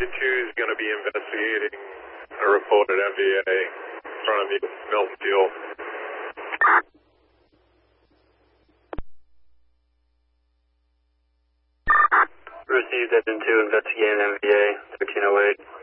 2 is going to be investigating a reported MVA in front of Milton Fuel. Received, Engine 2 investigating MVA 1308.